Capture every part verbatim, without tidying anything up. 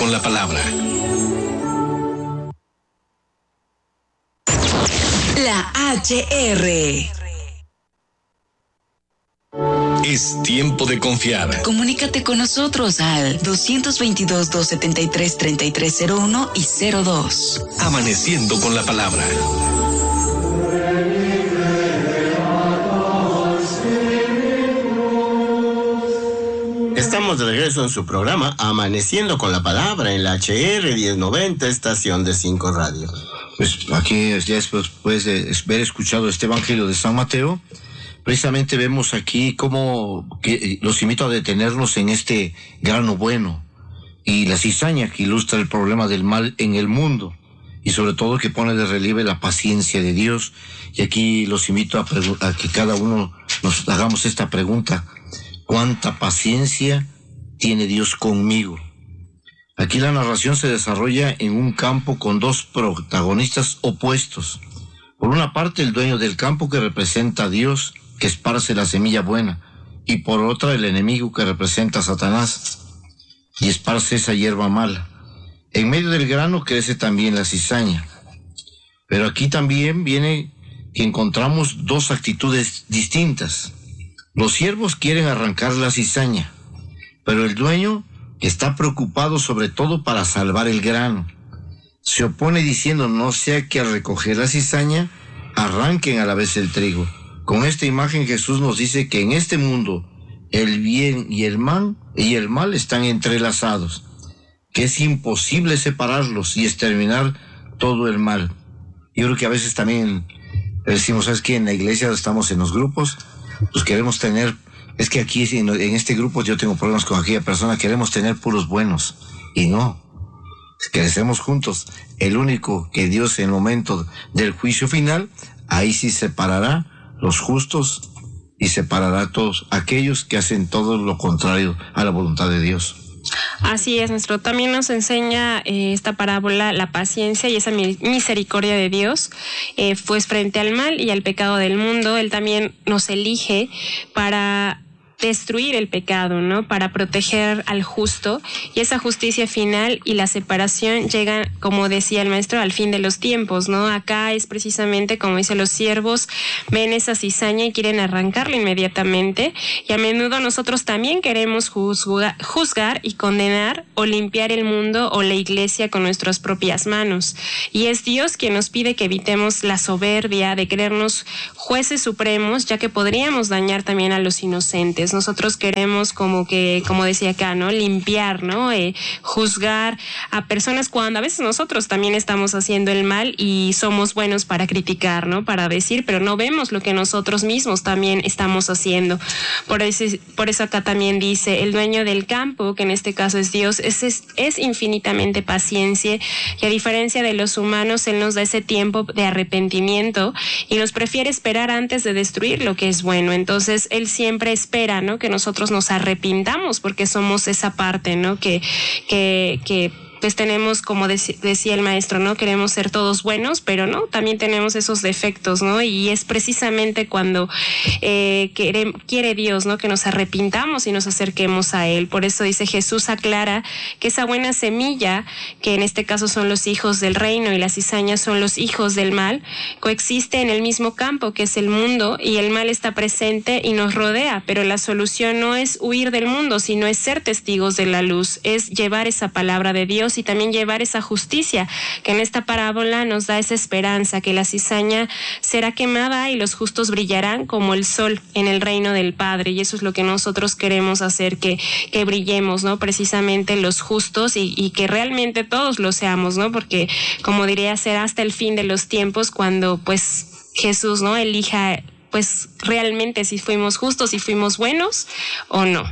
Con la palabra. La H R. Es tiempo de confiar. Comunícate con nosotros al dos veintidós, dos setenta y tres, treinta y tres cero uno y cero dos. Amaneciendo con la palabra. Estamos de regreso en su programa Amaneciendo con la Palabra en la H R diez noventa, estación de cinco Radio. Pues aquí ya después de haber escuchado este Evangelio de San Mateo, precisamente vemos aquí cómo que los invito a detenernos en este grano bueno y la cizaña que ilustra el problema del mal en el mundo y sobre todo que pone de relieve la paciencia de Dios. Y aquí los invito a, a que cada uno nos hagamos esta pregunta: ¿cuánta paciencia tiene Dios conmigo? Aquí la narración se desarrolla en un campo con dos protagonistas opuestos. Por una parte, el dueño del campo, que representa a Dios, que esparce la semilla buena, y por otra, el enemigo, que representa a Satanás, y esparce esa hierba mala. En medio del grano crece también la cizaña. Pero aquí también viene que encontramos dos actitudes distintas. Los siervos quieren arrancar la cizaña, pero el dueño está preocupado sobre todo para salvar el grano. Se opone diciendo: no sea que al recoger la cizaña arranquen a la vez el trigo. Con esta imagen Jesús nos dice que en este mundo el bien y el mal y el mal están entrelazados, que es imposible separarlos y exterminar todo el mal. Yo creo que a veces también decimos: ¿sabes qué? En la iglesia estamos en los grupos, pues queremos tener, es que aquí en, en este grupo yo tengo problemas con aquella persona, queremos tener puros buenos, y no, crecemos juntos. El único que Dios en el momento del juicio final, ahí sí separará los justos y separará a todos aquellos que hacen todo lo contrario a la voluntad de Dios. Así es, nuestro también nos enseña eh, esta parábola la paciencia y esa misericordia de Dios, eh, pues frente al mal y al pecado del mundo. Él también nos elige para destruir el pecado, ¿no? Para proteger al justo, y esa justicia final y la separación llegan, como decía el maestro, al fin de los tiempos, ¿no? Acá es precisamente como dice: los siervos ven esa cizaña y quieren arrancarla inmediatamente, y a menudo nosotros también queremos juzgar, juzgar y condenar o limpiar el mundo o la iglesia con nuestras propias manos, y es Dios quien nos pide que evitemos la soberbia de creernos jueces supremos, ya que podríamos dañar también a los inocentes. Nosotros queremos, como que, como decía acá, ¿no? Limpiar, ¿no? Eh, juzgar a personas cuando a veces nosotros también estamos haciendo el mal y somos buenos para criticar, ¿no? Para decir, pero no vemos lo que nosotros mismos también estamos haciendo. Por eso, por eso acá también dice: el dueño del campo, que en este caso es Dios, es, es, es infinitamente paciencia, y a diferencia de los humanos, Él nos da ese tiempo de arrepentimiento y nos prefiere esperar antes de destruir lo que es bueno. Entonces, Él siempre espera, ¿no? Que nosotros nos arrepintamos, porque somos esa parte, ¿no? Que, que, que pues tenemos, como dec- decía el maestro, ¿no? Queremos ser todos buenos, pero no, también tenemos esos defectos, ¿no? Y es precisamente cuando eh, quiere, quiere Dios, ¿no? Que nos arrepintamos y nos acerquemos a Él. Por eso dice Jesús, aclara que esa buena semilla, que en este caso son los hijos del reino y las cizañas son los hijos del mal, coexiste en el mismo campo que es el mundo, y el mal está presente y nos rodea, pero la solución no es huir del mundo, sino es ser testigos de la luz, es llevar esa palabra de Dios y también llevar esa justicia, que en esta parábola nos da esa esperanza, que la cizaña será quemada y los justos brillarán como el sol en el reino del Padre, y eso es lo que nosotros queremos hacer, que, que brillemos, ¿no? Precisamente los justos, y, y que realmente todos lo seamos, ¿no? Porque, como diría, será hasta el fin de los tiempos cuando pues Jesús, ¿no? Elija pues realmente si fuimos justos, si fuimos buenos o no.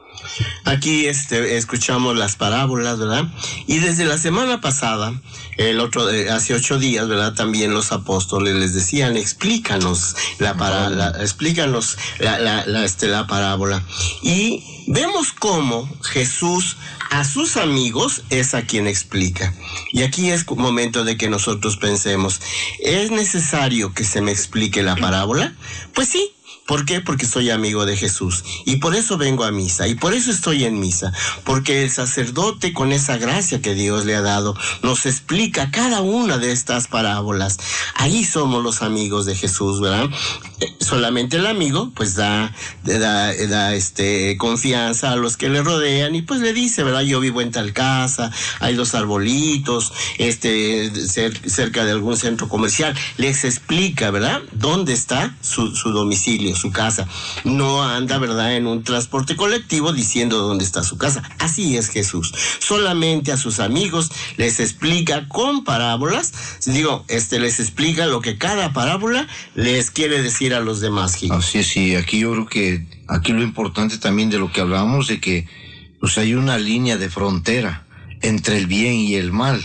Aquí este, escuchamos las parábolas, ¿verdad? Y desde la semana pasada, el otro, eh, hace ocho días, ¿verdad? También los apóstoles les decían: explícanos la, para, la, explícanos la, la, la, este, la parábola. Y vemos cómo Jesús a sus amigos es a quien explica. Y aquí es momento de que nosotros pensemos: ¿es necesario que se me explique la parábola? Pues sí. ¿Por qué? Porque soy amigo de Jesús. Y por eso vengo a misa. Y por eso estoy en misa. Porque el sacerdote, con esa gracia que Dios le ha dado, nos explica cada una de estas parábolas. Ahí somos los amigos de Jesús, ¿verdad? Solamente el amigo, pues da, da, da este, confianza a los que le rodean y pues le dice, ¿verdad? Yo vivo en tal casa, hay dos arbolitos, este, cer- cerca de algún centro comercial. Les explica, ¿verdad? ¿Dónde está su, su domicilio, su casa? No anda, ¿verdad? En un transporte colectivo diciendo dónde está su casa. Así es Jesús. Solamente a sus amigos les explica con parábolas, digo, este, les explica lo que cada parábola les quiere decir a los demás. Gil. Así es, y aquí yo creo que aquí lo importante también de lo que hablábamos, de que pues hay una línea de frontera entre el bien y el mal,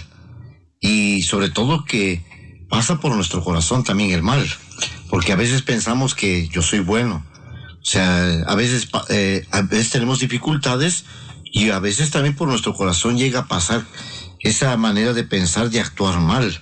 y sobre todo que pasa por nuestro corazón también el mal, porque a veces pensamos que yo soy bueno, o sea, a veces, eh, a veces tenemos dificultades y a veces también por nuestro corazón llega a pasar esa manera de pensar, de actuar mal.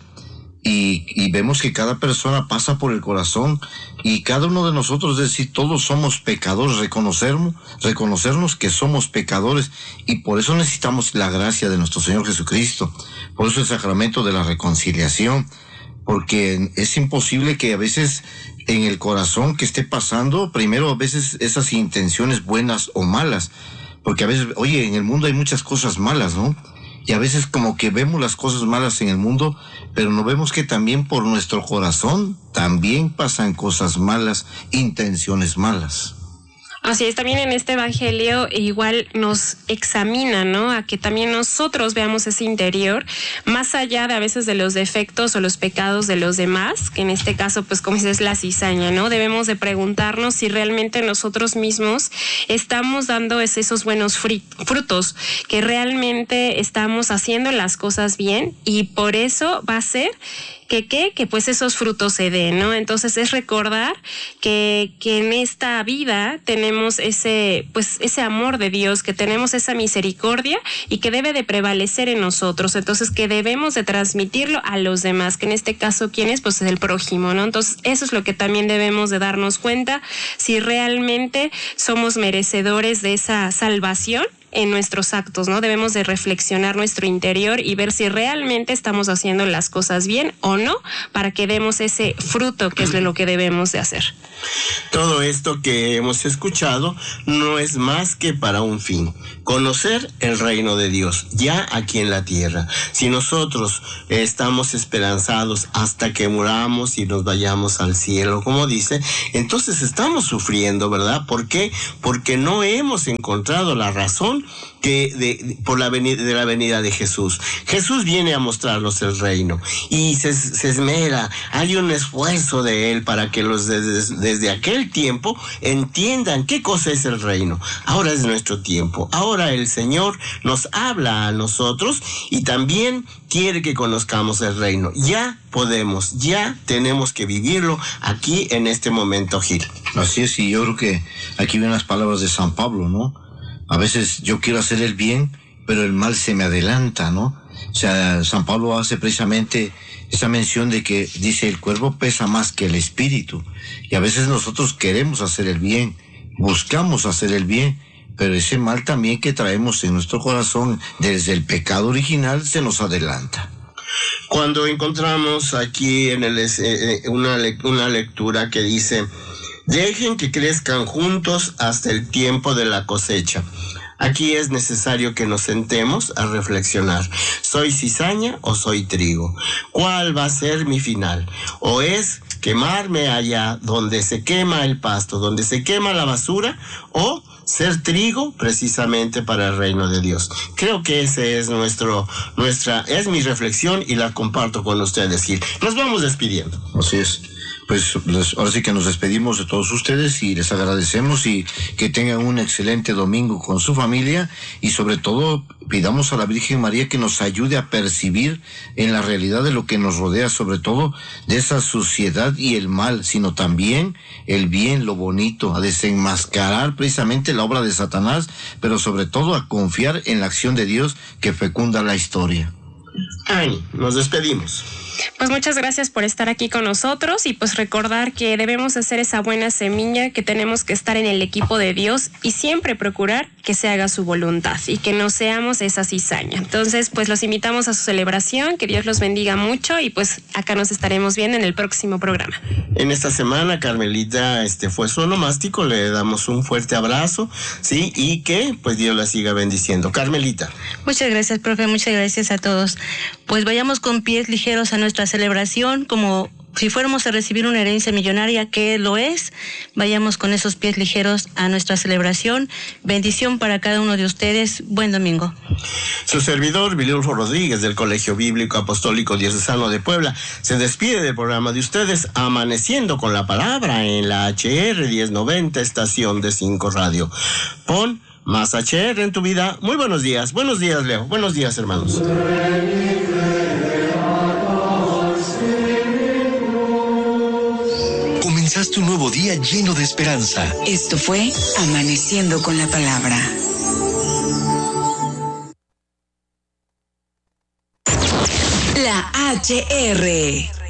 Y, y vemos que cada persona pasa por el corazón y cada uno de nosotros, es decir, todos somos pecadores, reconocernos, reconocernos que somos pecadores y por eso necesitamos la gracia de nuestro Señor Jesucristo. Por eso el sacramento de la reconciliación, porque es imposible que a veces en el corazón que esté pasando, primero a veces esas intenciones buenas o malas, porque a veces, oye, en el mundo hay muchas cosas malas, ¿no? Y a veces como que vemos las cosas malas en el mundo, pero no vemos que también por nuestro corazón también pasan cosas malas, intenciones malas. Así es, también en este evangelio igual nos examina, ¿no? A que también nosotros veamos ese interior, más allá de a veces de los defectos o los pecados de los demás, que en este caso, pues como dices, es la cizaña, ¿no? Debemos de preguntarnos si realmente nosotros mismos estamos dando esos buenos frutos, que realmente estamos haciendo las cosas bien y por eso va a ser que qué, que pues esos frutos se den, ¿no? Entonces es recordar que, que en esta vida tenemos ese, pues ese amor de Dios, que tenemos esa misericordia y que debe de prevalecer en nosotros, entonces que debemos de transmitirlo a los demás, que en este caso, ¿quién es? Pues es el prójimo, ¿no? Entonces eso es lo que también debemos de darnos cuenta, si realmente somos merecedores de esa salvación en nuestros actos, ¿no? Debemos de reflexionar nuestro interior y ver si realmente estamos haciendo las cosas bien o no, para que demos ese fruto que es lo que debemos de hacer. Todo esto que hemos escuchado no es más que para un fin: conocer el reino de Dios ya aquí en la tierra. Si nosotros estamos esperanzados hasta que muramos y nos vayamos al cielo, como dice, entonces estamos sufriendo, ¿verdad? ¿Por qué? Porque no hemos encontrado la razón que de, de, por la venida, de la venida de Jesús. Jesús viene a mostrarnos el reino y se, se esmera, hay un esfuerzo de él para que los desde, desde aquel tiempo entiendan qué cosa es el reino. Ahora es nuestro tiempo, ahora el Señor nos habla a nosotros y también quiere que conozcamos el reino. Ya podemos, ya tenemos que vivirlo aquí en este momento, Gil. Así es, y yo creo que aquí vienen las palabras de San Pablo, ¿no? A veces yo quiero hacer el bien, pero el mal se me adelanta, ¿no? O sea, San Pablo hace precisamente esa mención de que dice el cuerpo pesa más que el espíritu. Y a veces nosotros queremos hacer el bien, buscamos hacer el bien, pero ese mal también que traemos en nuestro corazón desde el pecado original se nos adelanta. Cuando encontramos aquí en el, eh, una, una lectura que dice: dejen que crezcan juntos hasta el tiempo de la cosecha. Aquí es necesario que nos sentemos a reflexionar. ¿Soy cizaña o soy trigo? ¿Cuál va a ser mi final? ¿O es quemarme allá donde se quema el pasto, donde se quema la basura? ¿O ser trigo precisamente para el reino de Dios? Creo que ese es nuestro, nuestra, es mi reflexión y la comparto con ustedes, Gil. Nos vamos despidiendo. Así es. Pues les, ahora sí que nos despedimos de todos ustedes y les agradecemos y que tengan un excelente domingo con su familia y sobre todo pidamos a la Virgen María que nos ayude a percibir en la realidad de lo que nos rodea, sobre todo de esa suciedad y el mal, sino también el bien, lo bonito, a desenmascarar precisamente la obra de Satanás, pero sobre todo a confiar en la acción de Dios que fecunda la historia. Ay, nos despedimos. Pues muchas gracias por estar aquí con nosotros y pues recordar que debemos hacer esa buena semilla, que tenemos que estar en el equipo de Dios y siempre procurar que se haga su voluntad y que no seamos esa cizaña. Entonces, pues los invitamos a su celebración, que Dios los bendiga mucho y pues acá nos estaremos viendo en el próximo programa. En esta semana, Carmelita este, fue su onomástico, le damos un fuerte abrazo, ¿sí? Y que pues Dios la siga bendiciendo. Carmelita. Muchas gracias, profe, muchas gracias a todos. Pues vayamos con pies ligeros a nuestra celebración, como si fuéramos a recibir una herencia millonaria, que lo es. Vayamos con esos pies ligeros a nuestra celebración. Bendición para cada uno de ustedes. Buen domingo. Su servidor, Vilulfo Rodríguez, del Colegio Bíblico Apostólico Diocesano de Puebla, se despide del programa de ustedes, Amaneciendo con la Palabra, en la H R diez noventa, estación de cinco Radio. Pon más H R en tu vida. Muy buenos días. Buenos días, Leo. Buenos días, hermanos. Comenzaste un nuevo día lleno de esperanza. Esto fue Amaneciendo con la Palabra. La H R